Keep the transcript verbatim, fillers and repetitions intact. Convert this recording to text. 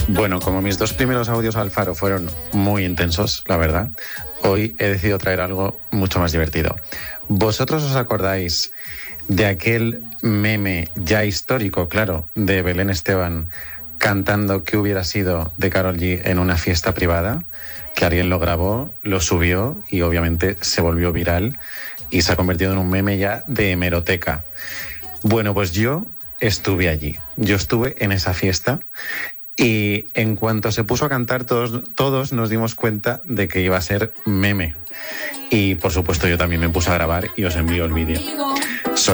Bueno, como mis dos primeros audios al Faro fueron muy intensos, la verdad, hoy he decidido traer algo mucho más divertido. ¿Vosotros os acordáis de aquel meme ya histórico, claro, de Belén Esteban cantando "Qué hubiera sido" de Karol G en una fiesta privada? Que alguien lo grabó, lo subió y obviamente se volvió viral y se ha convertido en un meme ya de hemeroteca. Bueno, pues yo estuve allí, yo estuve en esa fiesta y en cuanto se puso a cantar todos, todos nos dimos cuenta de que iba a ser meme. Y por supuesto yo también me puse a grabar y os envío el vídeo.